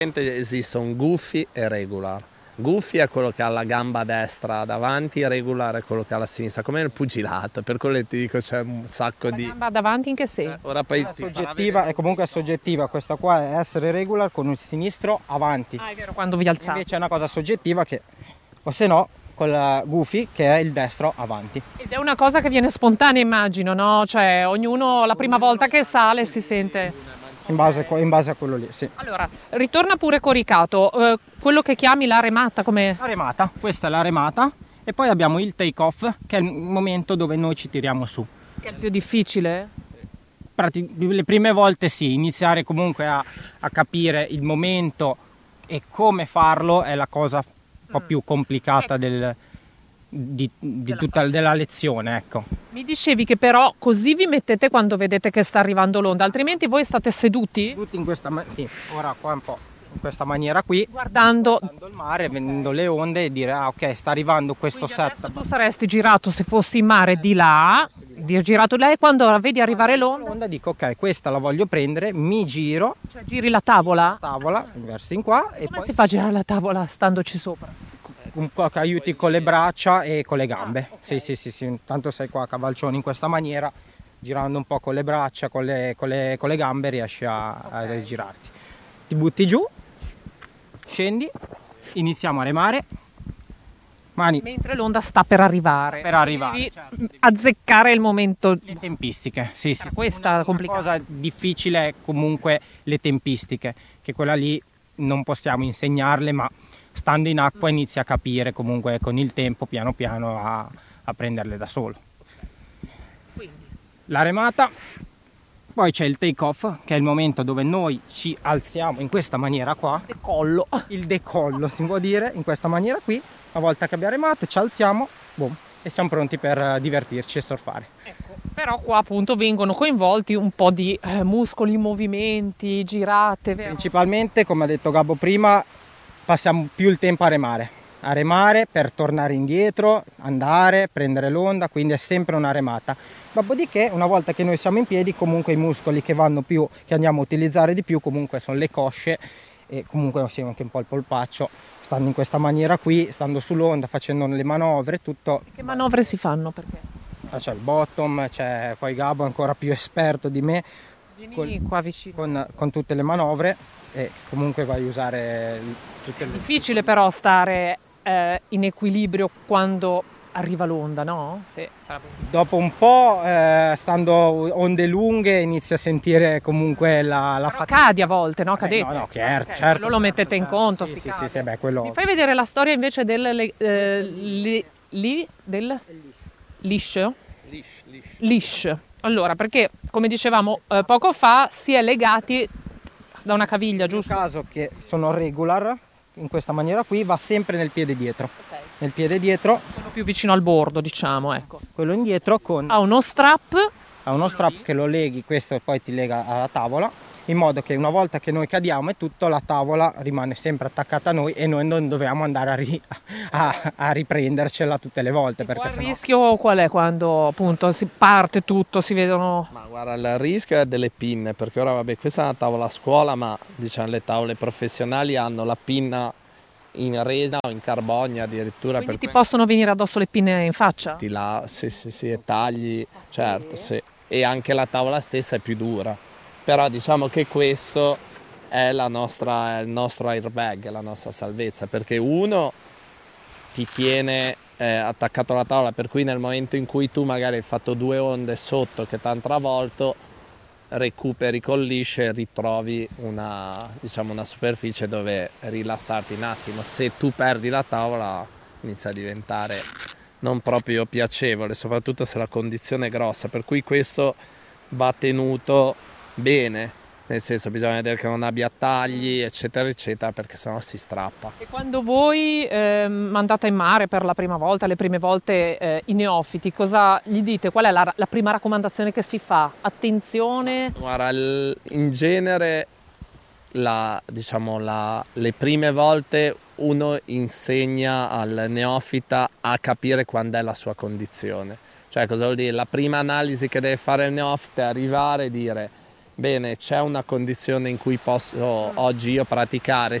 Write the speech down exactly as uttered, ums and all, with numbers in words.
Esiste un goofy e regular. Goofy è quello che ha la gamba destra davanti, regular è quello che ha la sinistra, come nel pugilato, per quello che ti dico c'è un sacco la di... La gamba davanti in che senso? Eh, ora poi è soggettiva, è comunque soggettiva, questa qua è essere regular con il sinistro avanti. Ah, è vero, quando vi alzate. Invece è una cosa soggettiva che, o se no, con la goofy che è il destro avanti. Ed è una cosa che viene spontanea, immagino, no? Cioè ognuno la prima volta che sale si sente... In base, in base a quello lì, sì. Allora, ritorna pure coricato, eh, quello che chiami la remata come... La remata, questa è la remata e poi abbiamo il take off che è il momento dove noi ci tiriamo su. Che è il più difficile? Prati- le prime volte sì, iniziare comunque a, a capire il momento e come farlo è la cosa un po' più complicata del, di, di tutta della lezione, ecco. Mi dicevi che però così vi mettete quando vedete che sta arrivando l'onda, altrimenti voi state seduti? Tutti in questa maniera, sì, ora qua un po' in questa maniera qui, Guardando, guardando il mare, vedendo le onde e dire ah ok, sta arrivando questo adesso set. tu saresti girato se fossi in mare di là, vi ho girato lei, quando vedi arrivare l'onda, L'onda dico ok, questa la voglio prendere, mi giro, cioè giri la tavola? tavola, verso in qua e Come poi si fa a girare la tavola standoci sopra? un po' che aiuti con le braccia e con le gambe. Sì, sì, sì, sì, tanto sei qua a cavalcione in questa maniera, girando un po' con le braccia, con le, con le, con le gambe riesci a, a rigirarti. Ti butti giù, scendi, iniziamo a remare, mani Mentre l'onda sta per arrivare. per arrivare. Devi Certo. azzeccare il momento. Le tempistiche, sì, sì, sì. Questa è La complicata. cosa difficile è comunque le tempistiche, che quella lì non possiamo insegnarle, ma stando in acqua inizi a capire comunque con il tempo piano piano a, a prenderle da solo. La remata, poi c'è il take off che è il momento dove noi ci alziamo in questa maniera qua, Decollo. il decollo si può dire, in questa maniera qui, una volta che abbiamo remato ci alziamo, boom, e siamo pronti per divertirci e surfare. Ecco, però qua appunto vengono coinvolti un po' di eh, muscoli, movimenti, girate, vero? Principalmente, come ha detto Gabbo prima, passiamo più il tempo a remare, a remare per tornare indietro, andare, prendere l'onda, quindi è sempre una remata. Dopodiché, una volta che noi siamo in piedi, comunque i muscoli che vanno più, che andiamo a utilizzare di più, comunque sono le cosce e comunque sì, anche un po' il polpaccio, stando in questa maniera qui, stando sull'onda, facendo le manovre, tutto. Che manovre si fanno? Perché? C'è il bottom, c'è poi Gabbo ancora più esperto di me, Vieni Col- qua vicino. con, con tutte le manovre e comunque vai a usare tutte le... Difficile però stare eh, in equilibrio quando arriva l'onda, no? Sì, sarebbe... Dopo un po', eh, stando onde lunghe, inizi a sentire comunque la, la Però cadi a volte, no? Cadete? no, no, certo, Ok, certo. quello lo mettete in conto, Sì, si sì, cade. sì, sì, beh, quello... Mi fai vedere la storia invece del le- eh, li- li- del liscio? Lish. Allora, perché come dicevamo eh, poco fa, si è legati da una caviglia, Nel giusto? caso che sono regular, in questa maniera qui, va sempre nel piede dietro. Nel piede dietro, Sono più vicino al bordo, diciamo, ecco. quello indietro con Ha uno strap, ha uno strap che lo leghi, questo poi ti lega alla tavola, in modo che una volta che noi cadiamo e tutto, la tavola rimane sempre attaccata a noi e noi non dobbiamo andare a, ri- a, a riprendercela tutte le volte, perché poi il sennò... rischio qual è quando appunto si parte tutto, si vedono... Ma guarda, il rischio è delle pinne, perché ora vabbè, questa è una tavola a scuola, ma diciamo le tavole professionali hanno la pinna in resina o in carbonio addirittura. Quindi per ti cui possono venire addosso le pinne in faccia? ti là, sì, sì, sì, e tagli, certo, sì. E anche la tavola stessa è più dura. Però diciamo che questo è, la nostra, è il nostro airbag, la nostra salvezza, perché uno ti tiene eh, attaccato alla tavola, per cui nel momento in cui tu magari hai fatto due onde sotto che ti hanno travolto, recuperi col liscio e ritrovi una, diciamo, una superficie dove rilassarti un attimo. Se tu perdi la tavola inizia a diventare non proprio piacevole, soprattutto se la condizione è grossa, per cui questo va tenuto bene, nel senso bisogna vedere che non abbia tagli eccetera eccetera, perché sennò si strappa. E quando voi ehm, andate in mare per la prima volta, le prime volte eh, i neofiti, cosa gli dite? Qual è la, la prima raccomandazione che si fa? Attenzione? Guarda, il- in genere la, diciamo, la, le prime volte uno insegna al neofita a capire quando è la sua condizione. Cioè, cosa vuol dire? La prima analisi che deve fare il neofita è arrivare e dire: bene, c'è una condizione in cui posso oggi io praticare